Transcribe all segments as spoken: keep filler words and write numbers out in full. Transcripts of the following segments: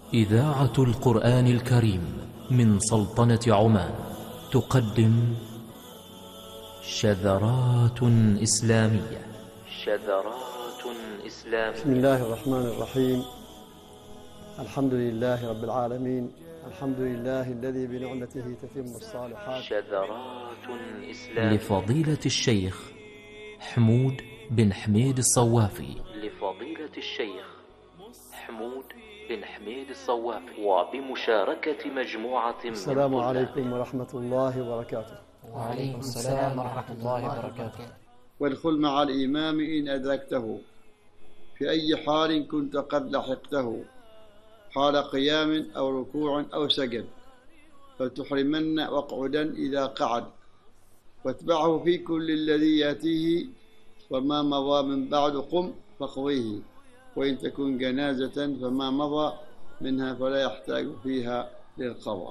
إذاعة القرآن الكريم من سلطنة عمان تقدم شذرات إسلامية. شذرات إسلامية. بسم الله الرحمن الرحيم. الحمد لله رب العالمين، الحمد لله الذي بنعمته تتم الصالحات. شذرات إسلامية لفضيلة الشيخ حمود بن حميد الصوافي. لفضيلة الشيخ حمود بن حميد الصوافي وبمشاركة مجموعة من السلام عليكم ورحمة الله وبركاته. وعليكم السلام ورحمة الله وبركاته. وادخل مع الإمام إن أدركته، في أي حال كنت قد لحقته، حال قيام أو ركوع أو سجد، فلتحرمن واقعدا إذا قعد، واتبعه في كل الذي يأتيه، وما مضى من بعد قم فاقضيه، وإن تكن جنازة فما مضى منها فلا يحتاج فيها للقضاء.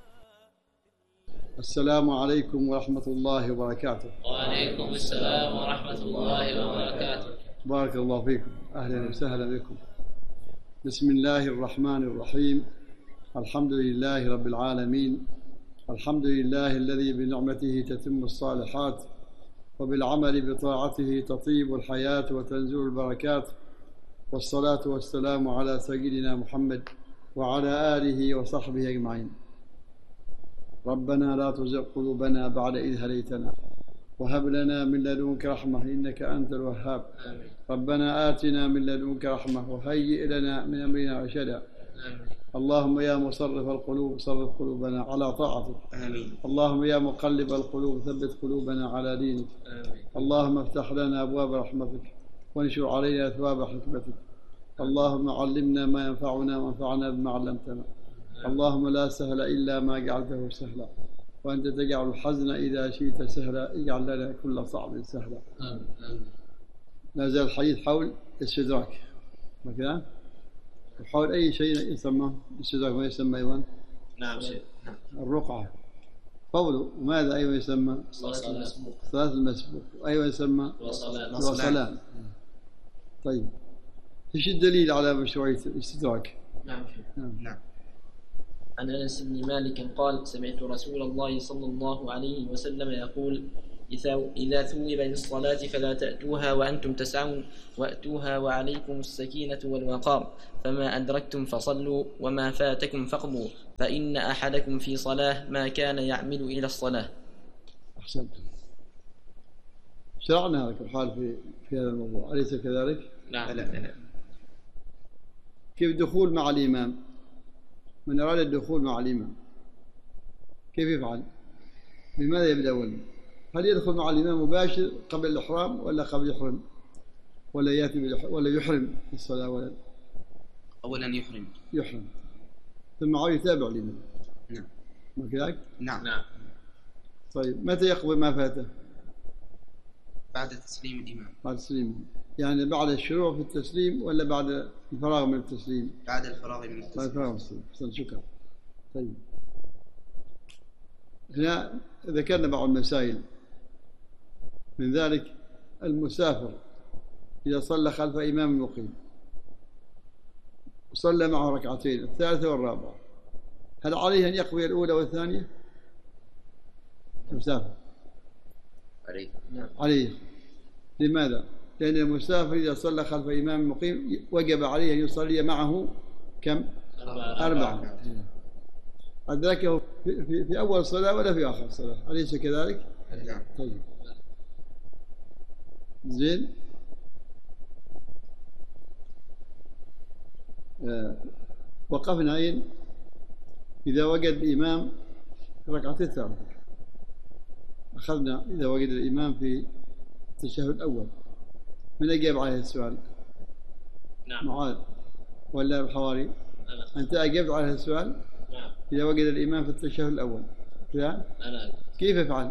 السلام عليكم ورحمة الله وبركاته. وعليكم السلام ورحمة الله وبركاته. بارك الله فيكم، أهلا وسهلا بكم. بسم الله الرحمن الرحيم. الحمد لله رب العالمين، الحمد لله الذي بنعمته تتم الصالحات، وبالعمل بطاعته تطيب الحياة وتنزل البركات، والصلاة والسلام على سيدنا محمد وعلى آله وصحبه أجمعين. ربنا لا تزغ قلوبنا بعد إذ هديتنا، وهب لنا من لدنك رحمة إنك أنت الوهاب. آمين. ربنا آتنا من لدنك رحمة وهيئ لنا من أمرنا رشدا. اللهم يا مصرف القلوب صرف قلوبنا على طاعتك. آمين. اللهم يا مقلب القلوب ثبت قلوبنا على دينك. آمين. اللهم افتح لنا أبواب رحمتك وانشر علينا ثواب حكمتك. اللهم علمنا ما ينفعنا وانفعنا بما علمتنا. اللهم لا سهل إلا ما جعلته سهلا، وأنت تجعل الحزن إذا شئت سهلا، اجعل لنا كل صعب سهلا. آمين. لا زال الحديث حول الاستدراك، مثلا وحول أي شيء يسمى الاستدراك. ما يسمى أيضا؟ نعم شيء. الرقعة. قوله وماذا أيضا يسمى؟ صلاة المسبوق. صلاة المسبوق. أيضا يسمى وصلاة. طيب، ايش الدليل على مشروعية الاستدراك؟ نعم نعم. نعم. عن أنس بن مالك قال: سمعت رسول الله صلى الله عليه وسلم يقول: إذا ثوب للصلاة فلا تأتوها وأنتم تسعون، وأتوها وعليكم السكينة والوقار، فما أدركتم فصلوا وما فاتكم فاقضوا، فإن أحدكم في صلاة ما كان يعمل إلى الصلاة. أحسنت. شرعنا هذا الحال في في هذا الموضوع، أليس كذلك؟ نعم. لا لا لا. كيف الدخول مع الإمام؟ من أراد الدخول مع الإمام كيف يفعل؟ بماذا يبدأ أولا؟ هل يدخل مع الإمام مباشر قبل الإحرام ولا قبل يحرم؟ ولا يأتي ولا يحرم في الصلاة؟ ولا أولا يحرم يحرم ثم عاد يتابع الإمام. نعم. ما كذلك؟ نعم نعم. طيب، متى يقضي ما فاته؟ بعد تسليم الإمام. بعد تسليم، يعني بعد الشروع في التسليم ولا بعد الفراغ من التسليم؟ بعد الفراغ من التسليم. بعد الفراغ من التسليم. شكرا. طيب، هنا ذكرنا بعض المسائل، من ذلك المسافر إذا صلى خلف إمام مقيم وصلى معه ركعتين، الثالثة والرابعة، هل عليه أن يقضي الأولى والثانية؟ المسافر عليه. عليه. لماذا؟ لأن المسافر إذا صلى خلف إمام مقيم وجب عليه أن يصلي معه كم؟ أربعة. أدركه في, في, في أول صلاة ولا في آخر صلاة، أليس كذلك؟ نعم. طيب، زين. آه. وقفنا أين؟ إذا وجد الإمام ركعتين الثالثة. أخذنا إذا وجد الإمام في التشهد الأول. من أجاب عليه السؤال؟ نعم. معاذ ولا الحواري؟ أنا. أنت أجبت على السؤال؟ نعم. إذا وجد الإمام في التشهد الأول كذا؟ أنا. كيف يفعل؟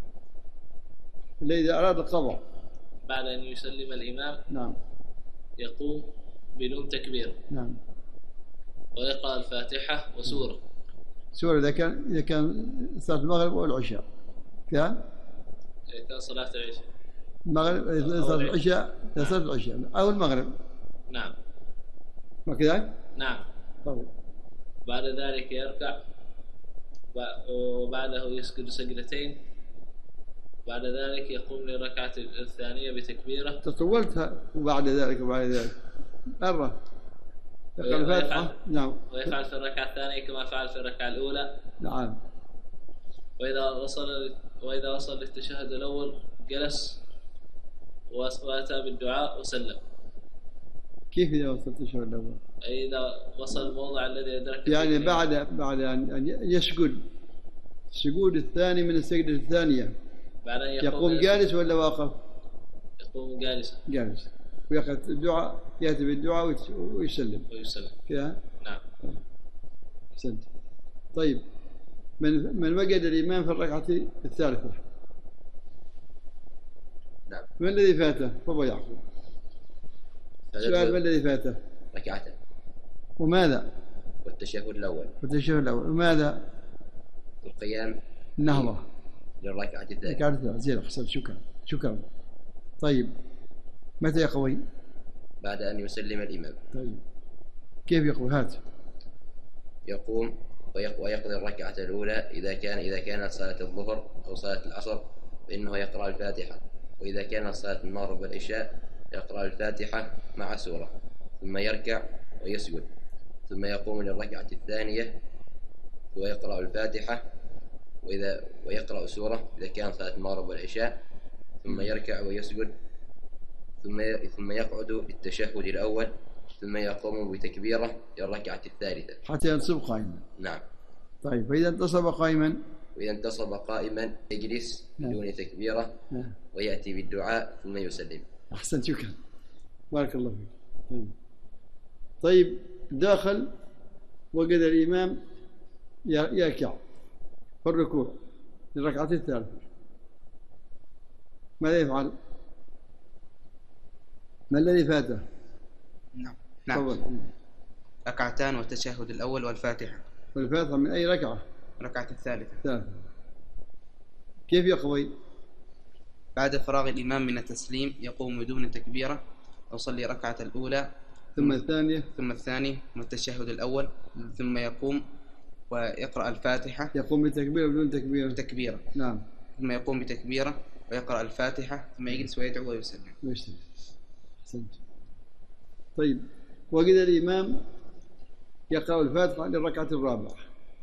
إذا أراد القضاء بعد أن يسلم الإمام نعم يقوم بدون تكبير. نعم. ويقرأ الفاتحة وسورة. سورة إذا كان إذا كان صلاة المغرب والعشاء كذا؟ إذا كان صلاة العشاء. المغرب إذا صلاة العشاء إذا صلاة العشاء أو المغرب. نعم. ما كذا؟ نعم. طيب، بعد ذلك يركع وبعده يسجد سجدتين. بعد ذلك يقوم للركعة الثانية بتكبيرة. تطولتها وبعد ذلك وبعد ذلك مرة يقرأ الفاتحة. نعم. ويفعل في الركعة الثانية كما فعل في الركعة الأولى. نعم. وإذا وصل وإذا وصل للتشهد الأول جلس وأتى بالدعاء وسلم. كيف إذا وصل للتشهد الأول؟ أي إذا وصل الموضع الذي أدركه يعني بعد بعد أن يسجد السجود الثاني من السجدة الثانية يقوم جالس ولا واقف؟ يقوم جالسا. جالس ويقرأ الدعاء، يأتي بالدعاء ويسلم. ويسلم. كذا؟ نعم. أحسنت. طيب من من وجد الإمام في الركعة الثالثة؟ نعم. ما الذي فاته؟ تفضل يعقوب. السؤال ما الذي فاته؟ ركعتين. وماذا؟ والتشهد الأول. والتشهد الأول وماذا؟ القيام. النهضة. للركعة الثانية. الركعة الثانية. زين أحسنت. شكرا شكرا. طيب متى يقوي؟ بعد أن يسلم الإمام. طيب كيف يقوي؟ هات. يقوم ويقضي الركعة الأولى إذا كان إذا كانت صلاة الظهر أو صلاة العصر فإنه يقرأ الفاتحة، وإذا كانت صلاة المغرب والعشاء يقرأ الفاتحة مع سورة، ثم يركع ويسجد، ثم يقوم للركعة الثانية ويقرأ الفاتحة وإذا ويقرأ سورة إذا كان صلاة المغرب والعشاء، ثم يركع ويسجد، ثم ثم يقعد للتشهد الأول، ثم يقوم بتكبيرة للركعة الثالثة حتى ينصب قائما. نعم. طيب فإذا انتصب قائما؟ وإذا انتصب قائما يجلس بدون تكبيرة. نعم. ويأتي بالدعاء ثم يسلم. أحسنت. شكرا. بارك الله فيك. طيب. طيب داخل وجد الإمام يركع في الركوع للركعة الثالثة، ماذا يفعل؟ ما الذي فاته؟ نعم. نعم. ركعتان والتشهد الأول والفاتحة. والفاتحة من أي ركعة؟ ركعة الثالثة. الثالثة. كيف يقضي؟ بعد فراغ الإمام من التسليم يقوم بدون تكبيرة ويصلي ركعة الأولى ثم الثانية ثم الثانية ثم التشهد الأول، ثم يقوم ويقرأ الفاتحة. يقوم بتكبيرة بدون تكبيرة؟ تكبيرة. نعم. ثم يقوم بتكبيرة ويقرأ الفاتحة ثم يجلس ويدعو ويسلم. ويسلم. طيب وجد الإمام يقرأ الفاتحة للركعة الرابعة،